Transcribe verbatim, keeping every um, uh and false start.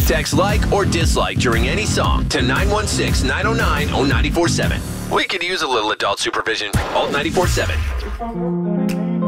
Text like or dislike during any song to nine one six, nine oh nine, oh nine four seven. We could use a little adult supervision. Alt nine four seven.